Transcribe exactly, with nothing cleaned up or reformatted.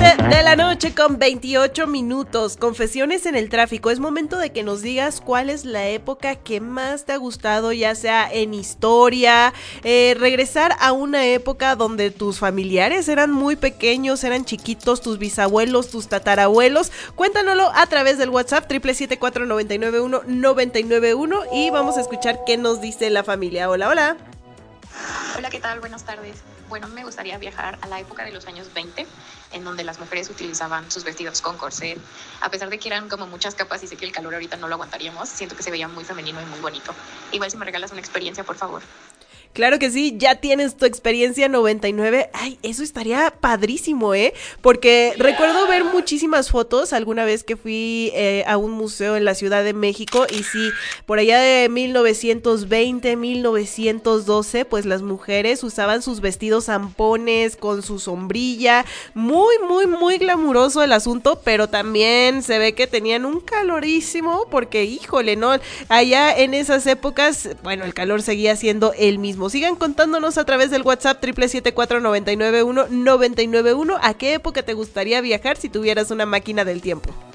siete de la noche con veintiocho minutos. Confesiones en el tráfico. Es momento de que nos digas cuál es la época que más te ha gustado, ya sea en historia, eh, regresar a una época donde tus familiares eran muy pequeños, eran chiquitos, tus bisabuelos, tus tatarabuelos. Cuéntanoslo a través del WhatsApp siete siete siete, cuatro nueve nueve uno, nueve nueve uno y vamos a escuchar qué nos dice la familia. Hola, hola. Hola, ¿qué tal? Buenas tardes. Bueno, me gustaría viajar a la época de los años veinte, en donde las mujeres utilizaban sus vestidos con corset. A pesar de que eran como muchas capas y sé que el calor ahorita no lo aguantaríamos, siento que se veía muy femenino y muy bonito. Igual si me regalas una experiencia, por favor. Claro que sí, ya tienes tu experiencia noventa y nueve. Ay, eso estaría padrísimo, ¿eh? Porque recuerdo ver muchísimas fotos alguna vez que fui eh, a un museo en la Ciudad de México y sí, por allá de mil novecientos veinte, mil novecientos doce, pues las mujeres usaban sus vestidos zampones con su sombrilla. Muy, muy, muy glamuroso el asunto, pero también se ve que tenían un calorísimo porque, híjole, ¿no? Allá en esas épocas, bueno, el calor seguía siendo el mismo. Sigan contándonos a través del WhatsApp siete siete siete, cuatro nueve nueve uno, nueve nueve uno a qué época te gustaría viajar si tuvieras una máquina del tiempo.